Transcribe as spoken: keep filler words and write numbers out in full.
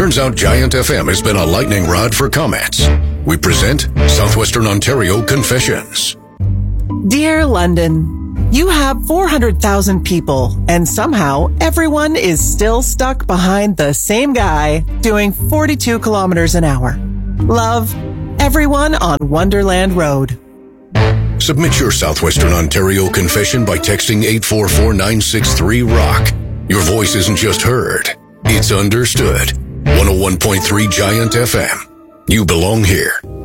Turns out Giant F M has been a lightning rod for comments. We present Southwestern Ontario Confessions. Dear London, you have four hundred thousand people, and somehow everyone is still stuck behind the same guy doing forty-two kilometers an hour. Love, everyone on Wonderland Road. Submit your Southwestern Ontario confession by texting eight four four nine six three rock. Your voice isn't just heard, it's understood. one oh one point three Giant F M. You belong here.